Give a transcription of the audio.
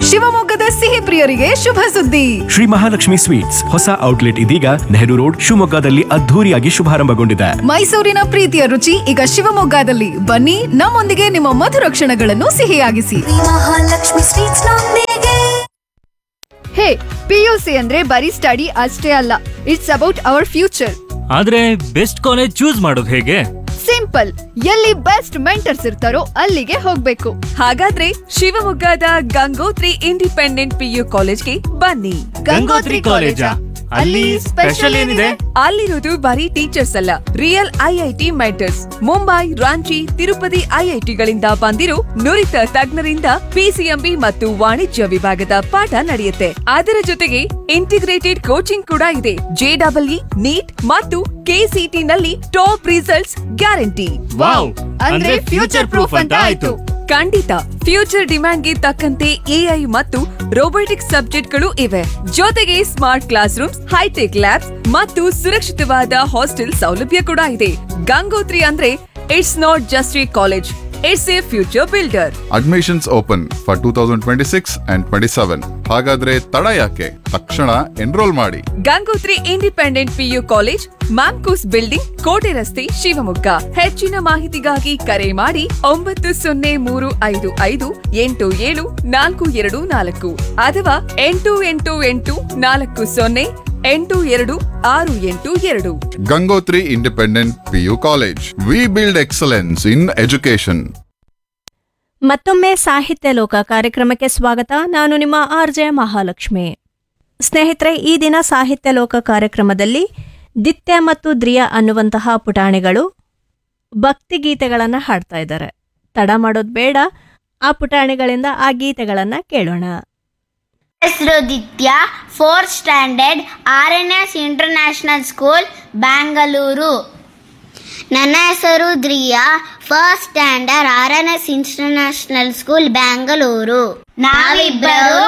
ಶಿವಮೊಗ್ಗದ ಸಿಹಿ ಪ್ರಿಯರಿಗೆ ಶುಭ ಸುದ್ದಿ. ಶ್ರೀ ಮಹಾಲಕ್ಷ್ಮಿ ಸ್ವೀಟ್ಸ್ ಹೊಸ ಔಟ್ಲೆಟ್ ಇದೀಗ ನೆಹರು ರೋಡ್ ಶಿವಮೊಗ್ಗದಲ್ಲಿ ಅದ್ಧೂರಿಯಾಗಿ ಶುಭಾರಂಭಗೊಂಡಿದೆ. ಮೈಸೂರಿನ ಪ್ರೀತಿಯ ರುಚಿ ಈಗ ಶಿವಮೊಗ್ಗದಲ್ಲಿ. ಬನ್ನಿ, ನಮ್ಮೊಂದಿಗೆ ನಿಮ್ಮ ಮಧುರ ಕ್ಷಣಗಳನ್ನು ಸಿಹಿಯಾಗಿಸಿ. ಮಹಾಲಕ್ಷ್ಮಿ ಸ್ವೀಟ್ಸ್ ನೊಂದಿಗೆ. ಹೇ, ಪಿಯುಸಿ ಅಂದ್ರೆ ಬರೀ ಸ್ಟಡಿ ಅಷ್ಟೇ ಅಲ್ಲ, ಇಟ್ಸ್ ಅಬೌಟ್ ಅವರ್ ಫ್ಯೂಚರ್. ಆದ್ರೆ ಬೆಸ್ಟ್ ಕಾಲೇಜ್ ಚೂಸ್ ಮಾಡೋದು ಹೇಗೆ? ಸಿಂಪಲ್, ಎಲ್ಲಿ ಬೆಸ್ಟ್ ಮೆಂಟರ್ಸ್ ಇರ್ತಾರೋ ಅಲ್ಲಿಗೆ ಹೋಗ್ಬೇಕು. ಹಾಗಾದ್ರೆ ಶಿವಮೊಗ್ಗದ ಗಂಗೋತ್ರಿ ಇಂಡಿಪೆಂಡೆಂಟ್ ಪಿಯು ಕಾಲೇಜ್ಗೆ ಬನ್ನಿ. ಗಂಗೋತ್ರಿ ಕಾಲೇಜಾ? ಅಲ್ಲಿ ಸ್ಪೆಷಲ್ ಏನಿದೆ? ಅಲ್ಲಿರೋದು ಬರೀ ಟೀಚರ್ಸ್ ಅಲ್ಲ, real IIT mentors. Mumbai, Ranchi, Tirupati ಐಐಟಿಗಳಿಂದ ಬಂದಿರೋ ನುರಿತ ತಜ್ಞರಿಂದ ಪಿಸಿಎಂಬಿ ಮತ್ತು ವಾಣಿಜ್ಯ ವಿಭಾಗದ ಪಾಠ ನಡೆಯುತ್ತೆ. ಅದರ ಜೊತೆಗೆ ಇಂಟಿಗ್ರೇಟೆಡ್ ಕೋಚಿಂಗ್ ಕೂಡ ಇದೆ. ಜೆಡಬ್ಲ್ಇ, ನೀಟ್ ಮತ್ತು ಕೆಸಿಟಿ ನಲ್ಲಿ ಟಾಪ್ ರಿಸಲ್ಟ್ಸ್ ಗ್ಯಾರಂಟಿ. ವಾವ್, ಅಂದ್ರೆ ಫ್ಯೂಚರ್ ಪ್ರೂಫ್ ಅಂತ ಆಯ್ತು. ಖಂಡಿತ, ಫ್ಯೂಚರ್ ಡಿಮ್ಯಾಂಡ್ಗೆ ತಕ್ಕಂತೆ ಎಐ ಮತ್ತು ರೋಬೋಟಿಕ್ಸ್ ಸಬ್ಜೆಕ್ಟ್ಗಳು ಇವೆ. ಜೊತೆಗೆ smart class rooms, high tech labs ಮತ್ತು ಸುರಕ್ಷಿತವಾದ ಹಾಸ್ಟೆಲ್ ಸೌಲಭ್ಯ ಕೂಡ ಇದೆ. ಗಂಗೋತ್ರಿ ಅಂದ್ರೆ it's not just A college, it's A future builder. Admissions open for 2026 and 27. ಹಾಗಾದ್ರೆ ತಡ ಯಾಕೆ? ತಕ್ಷಣ ಎನ್ರೋಲ್ ಮಾಡಿ. Gangotri independent PU college, Mamcos building, ಕೋಟೆ ರಸ್ತೆ, ಶಿವಮೊಗ್ಗ. ಹೆಚ್ಚಿನ ಮಾಹಿತಿಗಾಗಿ ಕರೆ ಮಾಡಿ 9035587424 ಅಥವಾ 8884082682. Gangotri independent PU college. We build excellence in education. ಮತ್ತೊಮ್ಮೆ ಸಾಹಿತ್ಯ ಲೋಕ ಕಾರ್ಯಕ್ರಮಕ್ಕೆ ಸ್ವಾಗತ. ನಾನು ನಿಮ್ಮ ಆರ್ಜೆ ಮಹಾಲಕ್ಷ್ಮಿ. ಸ್ನೇಹಿತರೆ, ಈ ದಿನ ಸಾಹಿತ್ಯ ಲೋಕ ಕಾರ್ಯಕ್ರಮದಲ್ಲಿ ದಿತ್ಯ ಮತ್ತು ದ್ರಿಯ ಅನ್ನುವಂತಹ ಪುಟಾಣಿಗಳು ಭಕ್ತಿಗೀತೆಗಳನ್ನು ಹಾಡ್ತಾ ಇದ್ದಾರೆ. ತಡ ಮಾಡೋದು ಬೇಡ, ಆ ಪುಟಾಣಿಗಳಿಂದ ಆ ಗೀತೆಗಳನ್ನು ಕೇಳೋಣ. ಹೆಸರು ದಿತ್ಯ, 4th standard, RNS international school, ಬ್ಯಾಂಗಲೂರು. ನನ್ನ ಹೆಸರು ದ್ರಿಯಾ, 1st standard, RNS international school, ಬ್ಯಾಂಗಲೂರು. ನಾವಿಬ್ಬರು